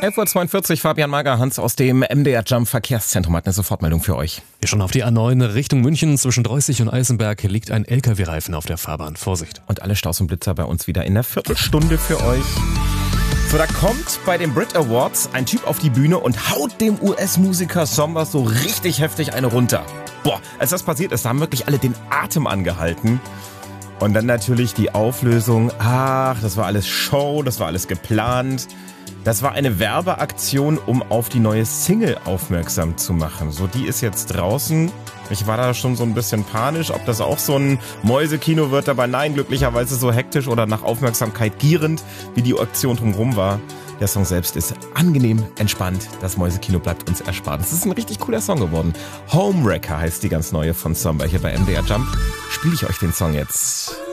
11.42 Uhr, Fabian Magerhans aus dem MDR Jump Verkehrszentrum hat eine Sofortmeldung für euch. Wir schauen auf die A9 Richtung München. Zwischen Dreußig und Eisenberg liegt ein LKW-Reifen auf der Fahrbahn. Vorsicht. Und alle Staus und Blitzer bei uns wieder in der Viertelstunde für euch. So, da kommt bei den Brit Awards ein Typ auf die Bühne und haut dem US-Musiker Sombas so richtig heftig eine runter. Boah, als das passiert ist, da haben wirklich alle den Atem angehalten. Und dann natürlich die Auflösung. Ach, das war alles Show, das war alles geplant. Das war eine Werbeaktion, um auf die neue Single aufmerksam zu machen. So, die ist jetzt draußen. Ich war da schon so ein bisschen panisch, ob das auch so ein Mäusekino wird. Aber nein, glücklicherweise so hektisch oder nach Aufmerksamkeit gierend, wie die Aktion drumherum war. Der Song selbst ist angenehm, entspannt. Das Mäusekino bleibt uns erspart. Es ist ein richtig cooler Song geworden. Homewrecker heißt die ganz neue von Somba hier bei MDR Jump. Spiele ich euch den Song jetzt.